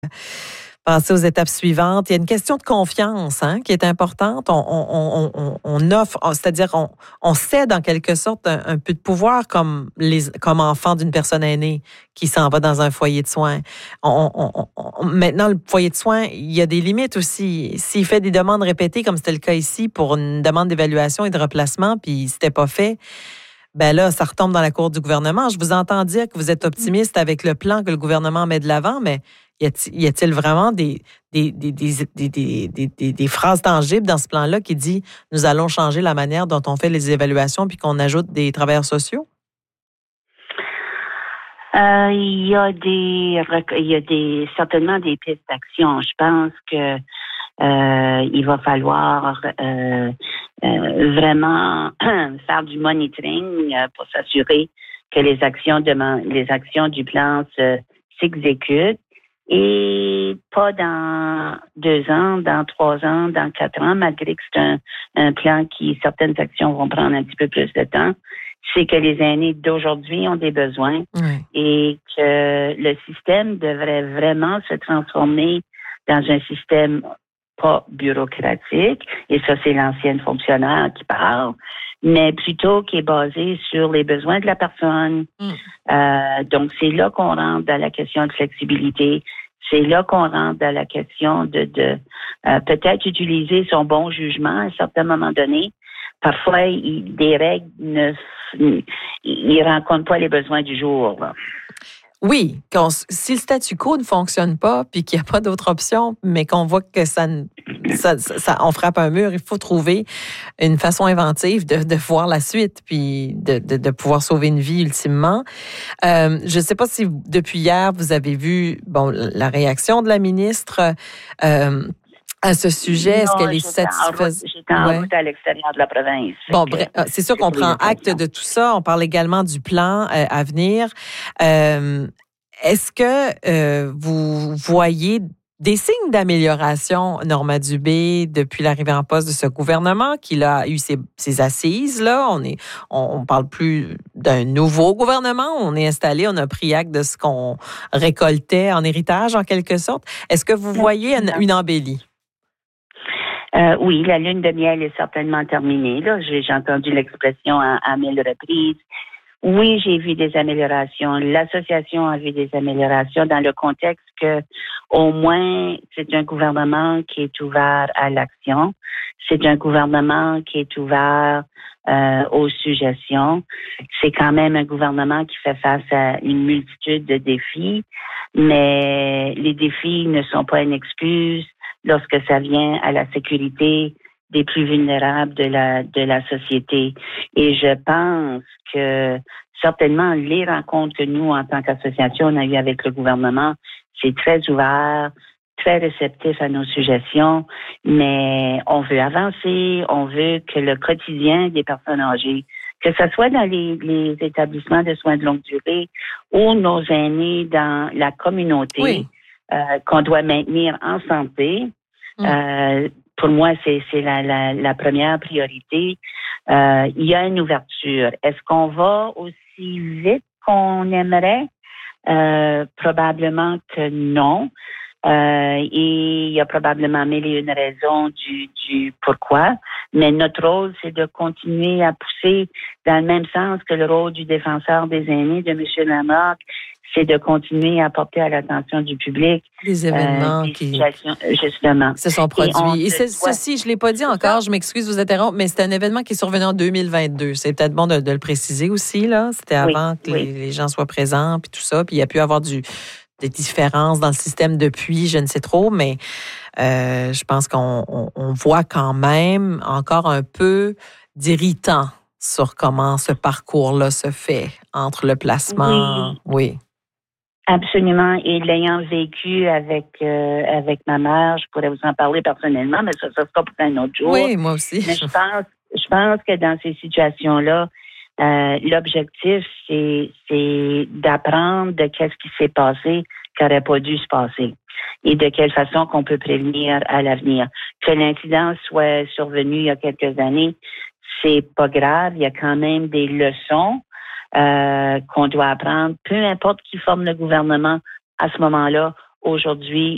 passer aux étapes suivantes. Il y a une question de confiance qui est importante. On offre, c'est-à-dire on cède en quelque sorte un peu de pouvoir comme enfant d'une personne aînée qui s'en va dans un foyer de soins. Maintenant, le foyer de soins, il y a des limites aussi. S'il fait des demandes répétées, comme c'était le cas ici, pour une demande d'évaluation et de replacement, puis c'était pas fait, ben là, ça retombe dans la cour du gouvernement. Je vous entends dire que vous êtes optimiste avec le plan que le gouvernement met de l'avant, mais y a-t-il vraiment des phrases tangibles dans ce plan-là qui dit nous allons changer la manière dont on fait les évaluations puis qu'on ajoute des travailleurs sociaux? Il y a certainement des pistes d'action. Je pense que il va falloir vraiment faire du monitoring pour s'assurer que les actions du plan s'exécutent et pas dans 2 ans, dans 3 ans, dans 4 ans, malgré que c'est un plan qui, certaines actions vont prendre un petit peu plus de temps. C'est que les aînés d'aujourd'hui ont des besoins et que le système devrait vraiment se transformer dans un système pas bureaucratique, et ça, c'est l'ancienne fonctionnaire qui parle, mais plutôt qui est basé sur les besoins de la personne. Donc, c'est là qu'on rentre dans la question de flexibilité. C'est là qu'on rentre dans la question de peut-être utiliser son bon jugement à un certain moment donné. Parfois, des règles ne rencontrent pas les besoins du jour. Là. Oui, si le statu quo ne fonctionne pas, puis qu'il n'y a pas d'autre option, mais qu'on voit que ça, on frappe un mur, il faut trouver une façon inventive de voir la suite, puis de pouvoir sauver une vie ultimement. Je ne sais pas si depuis hier vous avez vu la réaction de la ministre à ce sujet. Est-ce qu'elle est satisfaite? J'étais en route à l'extérieur de la province. Bon, bref, c'est sûr qu'on prend acte de tout ça. On parle également du plan à venir. Est-ce que vous voyez des signes d'amélioration, Norma Dubé, depuis l'arrivée en poste de ce gouvernement, qui a eu ses assises, là? On parle plus d'un nouveau gouvernement. On est installé, on a pris acte de ce qu'on récoltait en héritage, en quelque sorte. Est-ce que vous voyez une embellie? Oui, la lune de miel est certainement terminée. Là, j'ai entendu l'expression à 1000 reprises. Oui, j'ai vu des améliorations. L'association a vu des améliorations dans le contexte que, au moins, c'est un gouvernement qui est ouvert à l'action. C'est un gouvernement qui est ouvert aux suggestions. C'est quand même un gouvernement qui fait face à une multitude de défis, mais les défis ne sont pas une excuse lorsque ça vient à la sécurité des plus vulnérables de la société. Et je pense que certainement les rencontres que nous, en tant qu'association, on a eues avec le gouvernement, c'est très ouvert, très réceptif à nos suggestions, mais on veut avancer, on veut que le quotidien des personnes âgées, que ce soit dans les établissements de soins de longue durée ou nos aînés dans la communauté, qu'on doit maintenir en santé. Pour moi, c'est la première priorité. Il y a une ouverture. Est-ce qu'on va aussi vite qu'on aimerait? Probablement que non. Et il y a probablement mille et une raisons du pourquoi. Mais notre rôle, c'est de continuer à pousser dans le même sens que le rôle du défenseur des aînés, de M. Lamarck, c'est de continuer à porter à l'attention du public des événements des situations, justement, se sont produits. Et ceci, je ne l'ai pas dit encore, je m'excuse de vous interrompre, mais c'est un événement qui est survenu en 2022. C'est peut-être bon de le préciser aussi, là. C'était avant que les gens soient présents, puis tout ça. Puis il y a pu avoir des différences dans le système depuis, je ne sais trop, mais je pense qu'on voit quand même encore un peu d'irritant sur comment ce parcours-là se fait entre le placement. Oui. Absolument. Et l'ayant vécu avec ma mère, je pourrais vous en parler personnellement, mais ça sera pour un autre jour. Oui, moi aussi. Mais je pense que dans ces situations-là, l'objectif, c'est d'apprendre de qu'est-ce qui s'est passé, qui n'aurait pas dû se passer, et de quelle façon qu'on peut prévenir à l'avenir. Que l'incident soit survenu il y a quelques années, c'est pas grave. Il y a quand même des leçons qu'on doit apprendre, peu importe qui forme le gouvernement à ce moment-là. Aujourd'hui,